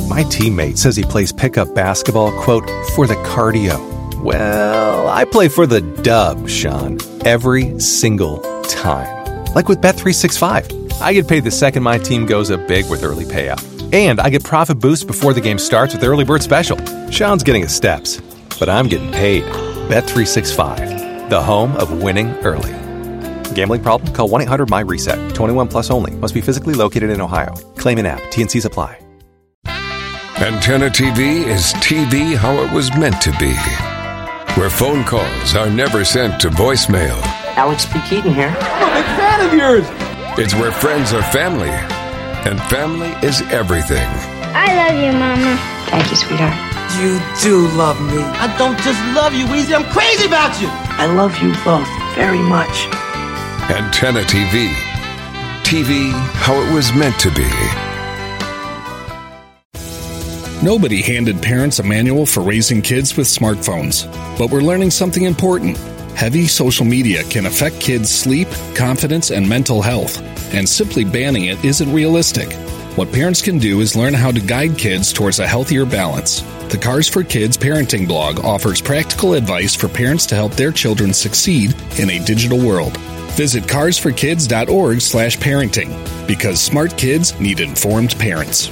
My teammate says he plays pickup basketball, quote, for the cardio. Well, I play for the dub, Sean, every single time. Like with Bet365. I get paid the second my team goes up big with early payout. And I get profit boosts before the game starts with Early Bird Special. Sean's getting his steps, but I'm getting paid. Bet365, the home of winning early. Gambling problem? Call 1-800-MY-RESET. 21 plus only. Must be physically located in Ohio. Claim in app. T&Cs apply. Antenna TV is TV how it was meant to be. Where phone calls are never sent to voicemail. Alex P. Keaton here. I'm a big fan of yours. It's where friends are family. And family is everything. I love you, Mama. Thank you, sweetheart. You do love me. I don't just love you, Weezy. I'm crazy about you. I love you both very much. Antenna TV. TV how it was meant to be. Nobody handed parents a manual for raising kids with smartphones. But we're learning something important. Heavy social media can affect kids' sleep, confidence, and mental health. And simply banning it isn't realistic. What parents can do is learn how to guide kids towards a healthier balance. The Cars for Kids parenting blog offers practical advice for parents to help their children succeed in a digital world. Visit carsforkids.org/parenting, because smart kids need informed parents.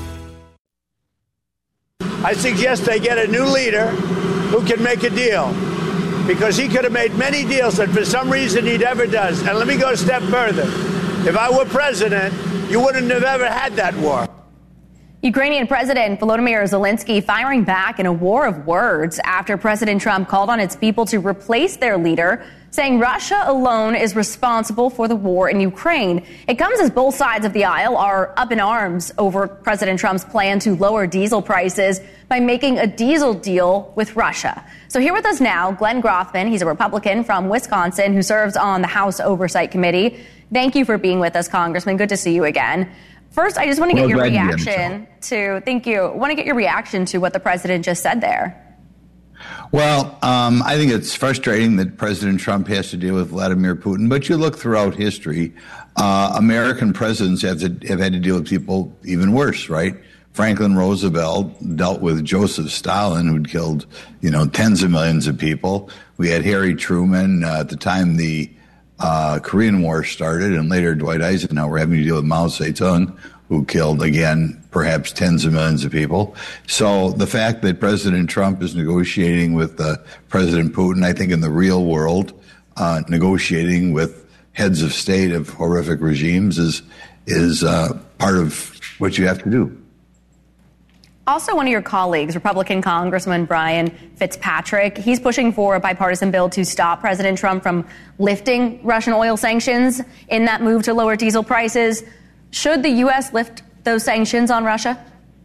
I suggest they get a new leader who can make a deal, because he could have made many deals that for some reason he never does. And let me go a step further. If I were president, you wouldn't have ever had that war. Ukrainian President Volodymyr Zelensky firing back in a war of words after President Trump called on its people to replace their leader, saying Russia alone is responsible for the war in Ukraine. It comes as both sides of the aisle are up in arms over President Trump's plan to lower diesel prices by making a diesel deal with Russia. So here with us now, Glenn Grothman. He's a Republican from Wisconsin who serves on the House Oversight Committee. Thank you for being with us, Congressman. Good to see you again. First, I just want to get your reaction to, thank you. I want to get your reaction to what the president just said there. Well, I think it's frustrating that President Trump has to deal with Vladimir Putin, but you look throughout history, American presidents have had to deal with people even worse, right? Franklin Roosevelt dealt with Joseph Stalin, who'd killed, tens of millions of people. We had Harry Truman at the time the Korean War started, and later Dwight Eisenhower having to deal with Mao Zedong, who killed, again, perhaps tens of millions of people. So the fact that President Trump is negotiating with President Putin, I think in the real world, negotiating with heads of state of horrific regimes is part of what you have to do. Also, one of your colleagues, Republican Congressman Brian Fitzpatrick, he's pushing for a bipartisan bill to stop President Trump from lifting Russian oil sanctions in that move to lower diesel prices. Should the U.S. lift those sanctions on Russia?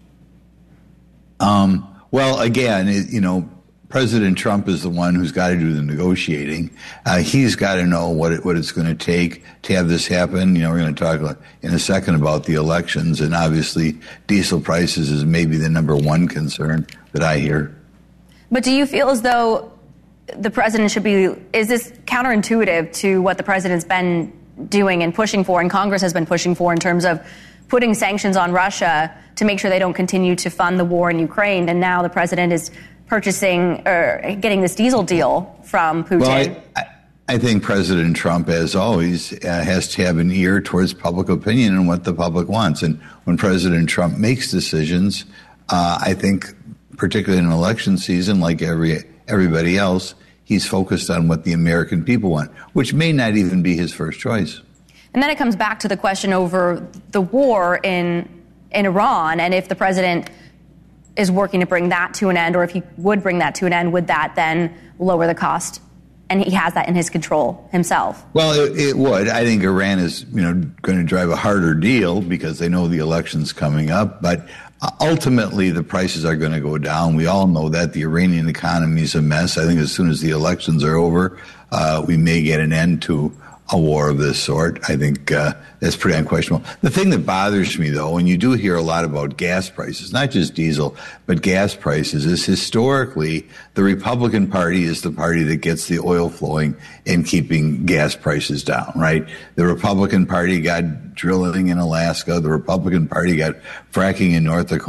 Well, again, President Trump is the one who's got to do the negotiating. He's got to know what it's going to take to have this happen. We're going to talk in a second about the elections, and obviously diesel prices is maybe the number one concern that I hear. But do you feel as though the president is this counterintuitive to what the president's been doing and pushing for, and Congress has been pushing for in terms of putting sanctions on Russia to make sure they don't continue to fund the war in Ukraine, and now the president is purchasing or getting this diesel deal from Putin? Well, I think President Trump, as always, has to have an ear towards public opinion and what the public wants. And when President Trump makes decisions, I think, particularly in an election season, like everybody else, he's focused on what the American people want, which may not even be his first choice. And then it comes back to the question over the war in Iran, and if the president is working to bring that to an end, or if he would bring that to an end, would that then lower the cost? And he has that in his control himself. Well, it would. I think Iran is, going to drive a harder deal because they know the election's coming up. But ultimately, the prices are going to go down. We all know that the Iranian economy is a mess. I think as soon as the elections are over, we may get an end to a war of this sort. I think that's pretty unquestionable. The thing that bothers me, though, and you do hear a lot about gas prices, not just diesel, but gas prices, is historically the Republican Party is the party that gets the oil flowing and keeping gas prices down, right? The Republican Party got drilling in Alaska. The Republican Party got fracking in North Dakota.